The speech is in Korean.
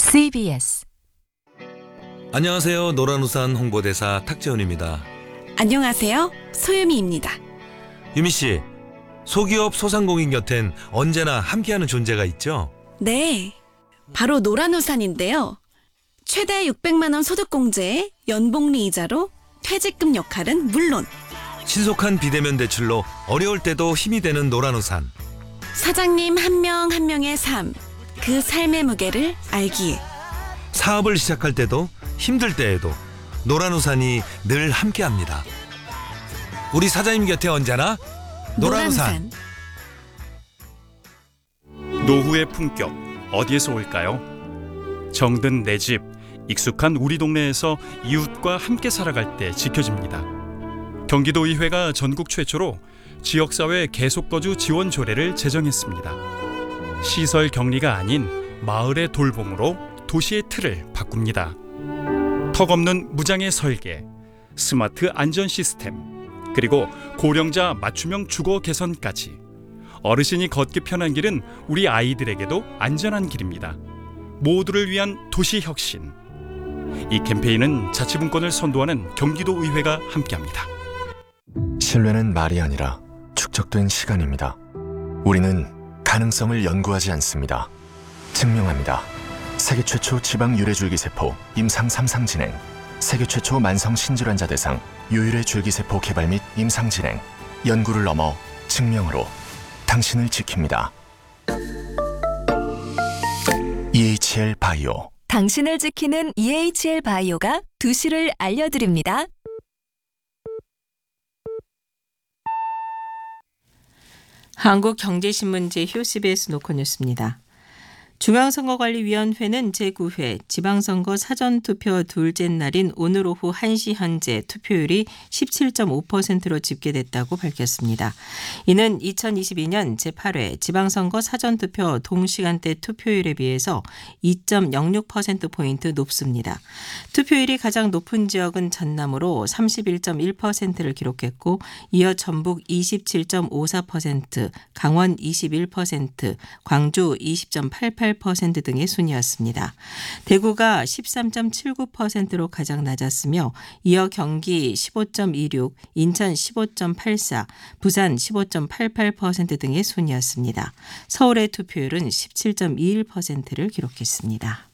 CBS. 안녕하세요. 노란우산 홍보대사 탁재훈입니다. 안녕하세요. 소유미입니다. 유미 씨, 소기업 소상공인 곁엔 언제나 함께하는 존재가 있죠? 네, 바로 노란우산인데요. 최대 600만 원 소득공제에 연복리 이자로 퇴직금 역할은 물론 신속한 비대면 대출로 어려울 때도 힘이 되는 노란우산. 사장님 한 명 한 명의 삶, 그 삶의 무게를 알기에 사업을 시작할 때도 힘들 때에도 노란우산이 늘 함께합니다. 우리 사장님 곁에 언제나 노란우산. 노후의 품격 어디에서 올까요? 정든 내 집, 익숙한 우리 동네에서 이웃과 함께 살아갈 때 지켜집니다. 경기도의회가 전국 최초로 지역사회 계속거주 지원 조례를 제정했습니다. 시설 격리가 아닌 마을의 돌봄으로 도시의 틀을 바꿉니다. 턱없는 무장의 설계, 스마트 안전 시스템, 그리고 고령자 맞춤형 주거 개선까지 어르신이 걷기 편한 길은 우리 아이들에게도 안전한 길입니다. 모두를 위한 도시 혁신. 이 캠페인은 자치분권을 선도하는 경기도의회가 함께합니다. 신뢰는 말이 아니라 축적된 시간입니다. 우리는 가능성을 연구하지 않습니다. 증명합니다. 세계 최초 지방 유래줄기세포 임상 3상 진행, 세계 최초 만성 신질환자 대상 유일의 줄기세포 개발 및 임상 진행, 연구를 넘어 증명으로 당신을 지킵니다. EHL 바이오. 당신을 지키는 EHL 바이오가 2시를 알려드립니다. 한국경제신문지 CBS 노컷뉴스입니다. 중앙선거관리위원회는 제9회 지방선거 사전투표 둘째 날인 오늘 오후 1시 현재 투표율이 17.5%로 집계됐다고 밝혔습니다. 이는 2022년 제8회 지방선거 사전투표 동시간대 투표율에 비해서 2.06%포인트 높습니다. 투표율이 가장 높은 지역은 전남으로 31.1%를 기록했고 이어 전북 27.54%, 강원 21%, 광주 20.88% 등의 순이었습니다. 대구가 13.79%로 가장 낮았으며 이어 경기 15.26, 인천 15.84, 부산 15.88% 등의 순이었습니다. 서울의 투표율은 17.21%를 기록했습니다.